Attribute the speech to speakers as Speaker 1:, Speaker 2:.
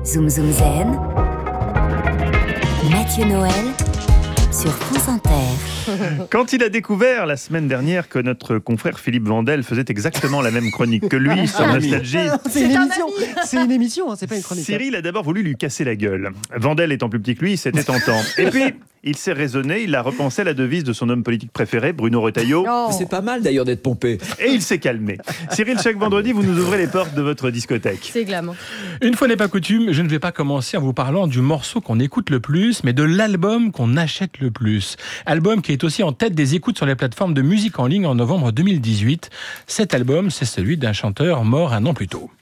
Speaker 1: Zoom Zoom Zen, Mathieu Noël sur France Inter.
Speaker 2: Quand il a découvert la semaine dernière que notre confrère Philippe Vandel faisait exactement la même chronique que lui sur Nostalgie,
Speaker 3: C'est une émission, c'est pas une chronique.
Speaker 2: Cyril a d'abord voulu lui casser la gueule. Vandel étant plus petit que lui, c'était tentant. Et puis, il s'est raisonné, il a repensé à la devise de son homme politique préféré, Bruno Retailleau.
Speaker 4: Oh. C'est pas mal d'ailleurs d'être pompé.
Speaker 2: Et il s'est calmé. Cyril, chaque vendredi, vous nous ouvrez les portes de votre discothèque.
Speaker 5: C'est glamour.
Speaker 6: Une fois n'est pas coutume, je ne vais pas commencer en vous parlant du morceau qu'on écoute le plus, mais de l'album qu'on achète le plus. Album qui est aussi en tête des écoutes sur les plateformes de musique en ligne en novembre 2018. Cet album, c'est celui d'un chanteur mort un an plus tôt.